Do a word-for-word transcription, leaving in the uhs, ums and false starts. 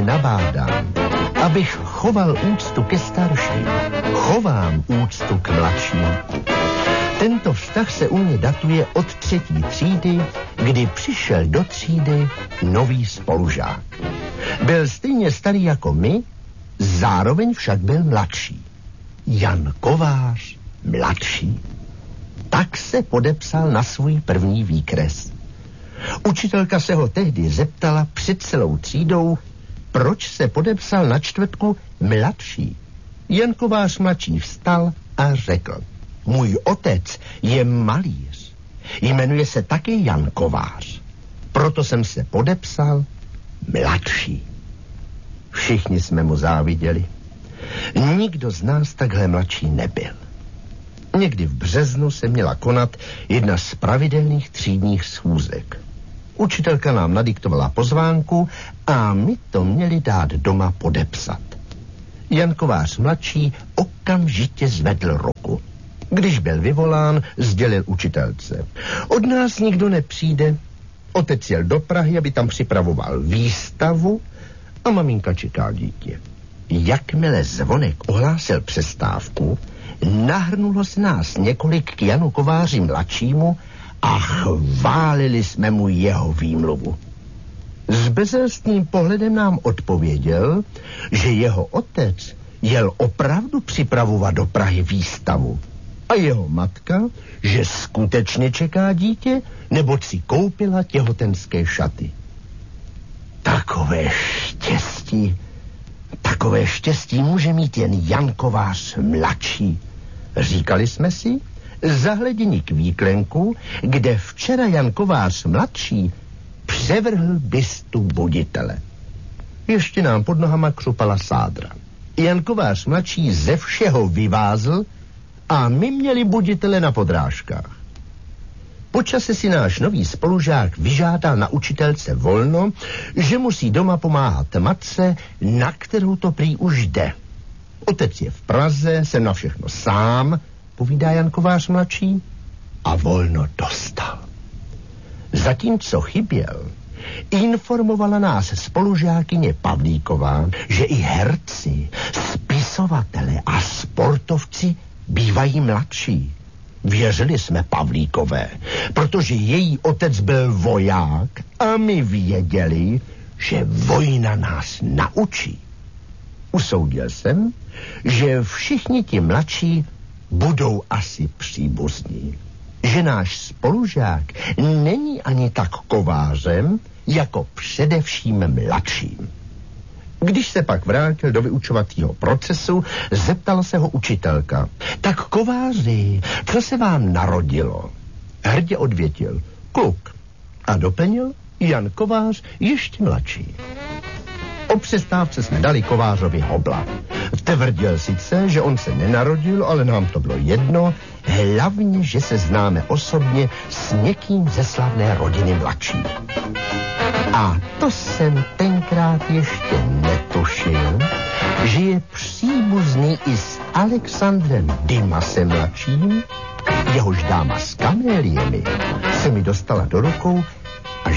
nabádám, abych choval úctu ke starším, chovám úctu k mladším. Tento vztah se u mě datuje od třetí třídy, kdy přišel do třídy nový spolužák. Byl stejně starý jako my, zároveň však byl mladší. Jan Kovář, mladší. Tak se podepsal na svůj první výkres. Učitelka se ho tehdy zeptala před celou třídou, proč se podepsal na čtvrtku mladší. Jan Kovář mladší vstal a řekl: můj otec je malíř. Jmenuje se taky Jan Kovář. Proto jsem se podepsal mladší. Všichni jsme mu záviděli. Nikdo z nás takhle mladší nebyl. Někdy v březnu se měla konat jedna z pravidelných třídních schůzek. Učitelka nám nadiktovala pozvánku a my to měli dát doma podepsat. Jan Kovář mladší okamžitě zvedl ruku. Když byl vyvolán, sdělil učitelce: od nás nikdo nepřijde. Otec jel do Prahy, aby tam připravoval výstavu a maminka čeká dítě. Jakmile zvonek ohlásil přestávku, nahrnulo se nás několik k Janu Kováři mladšímu a chválili jsme mu jeho výmluvu. S bezelstným pohledem nám odpověděl, že jeho otec jel opravdu připravovat do Prahy výstavu a jeho matka, že skutečně čeká dítě, neboť si koupila těhotenské šaty. Takové štěstí, takové štěstí může mít jen Jan Kovář mladší, říkali jsme si, zahleděni k výklenku, kde včera Jan Kovář mladší převrhl bystu buditele. Ještě nám pod nohama křupala sádra. Jan Kovář mladší ze všeho vyvázl a my měli buditele na podrážkách. Po čase si náš nový spolužák vyžádal na učitelce volno, že musí doma pomáhat matce, na kterou to prý už jde. Otec je v Praze, jsem na všechno sám, povídá Jan Kovář mladší, a volno dostal. Zatímco chyběl, informovala nás spolužákyně Pavlíková, že i herci, spisovatele a sportovci bývají mladší. Věřili jsme Pavlíkové, protože její otec byl voják a my věděli, že vojna nás naučí. Usoudil jsem, že všichni ti mladší budou asi příbuzní. Že náš spolužák není ani tak kovářem, jako především mladším. Když se pak vrátil do vyučovacího procesu, zeptala se ho učitelka: tak kováři, co se vám narodilo? Hrdě odvětil: kluk. A doplnil: Jan Kovář ještě mladší. O přestávce jsme dali Kovářovi hobla. Tvrdil sice, že on se nenarodil, ale nám to bylo jedno, hlavně, že se známe osobně s někým ze slavné rodiny mladší. A to jsem tenkrát ještě netušil, že je příbuzný i s Alexandrem Dimasem mladším, jehož dáma s kaméliemi se mi dostala do rukou